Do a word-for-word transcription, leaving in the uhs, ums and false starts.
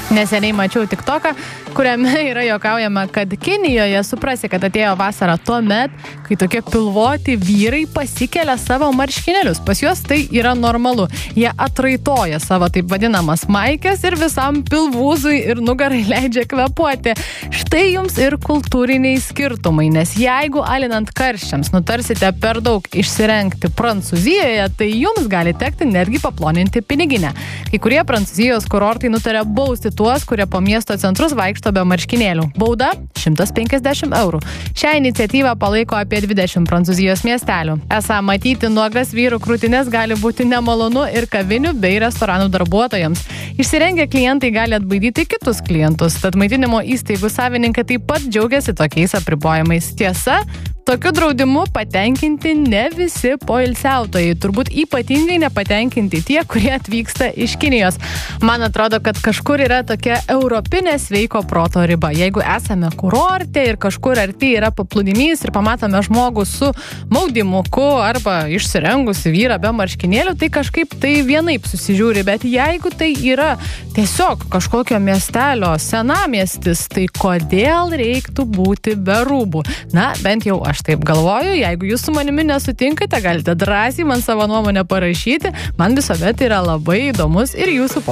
Neseniai mačiau TikToką, kuriame yra juokaujama, kad Kinijoje suprasi, kad atėjo vasara tuo met, kai tokie pilvoti vyrai pasikelia savo marškinėlius. Pas juos tai yra normalu. Jie atraitoja savo taip vadinamas maikės ir visam pilvūzui ir nugarai leidžia kvepuoti. Štai jums ir kultūriniai skirtumai, nes jeigu alinant karščiams nutarsite per daug išsirengti Prancūzijoje, tai jums gali tekti netgi paploninti piniginę. Kai kurie Prancūzijos kurortai nutarė bausti tuos, kurie po miesto centrus vaikšto be marškinėlių. Bauda – šimtas penkiasdešimt eurų. Šią iniciatyvą palaiko apie dvidešimt Prancūzijos miestelių. Esą matyti nuogas vyrų krūtinės gali būti nemalonu ir kavinių bei restoranų darbuotojams. Išsirengę klientai gali atbaidyti kitus klientus, tad maitinimo įstaigų savininkai taip pat džiaugiasi tokiais apribojimais. Tiesa, tokiu draudimu patenkinti ne visi poilsiautojai. Turbūt ypatingai nepatenkinti tie, kurie atvyksta iš Kinijos. Man atrodo, kad kažkur yra tokia europinė sveiko proto riba. Jeigu esame kurorte ir kažkur arti yra paplūdimys ir pamatome žmogų su maudimuku arba išsirengusi vyrą be marškinėlių, tai kažkaip tai vienaip susižiūri. Bet jeigu tai yra tiesiog kažkokio miestelio senamiestis, tai kodėl reiktų būti be rūbų? Na, bent jau aš taip galvoju. Jeigu jūs su manimi nesutinkate, galite drąsiai man savo nuomonę parašyti. Man visuomet yra labai įdomus ir jūsų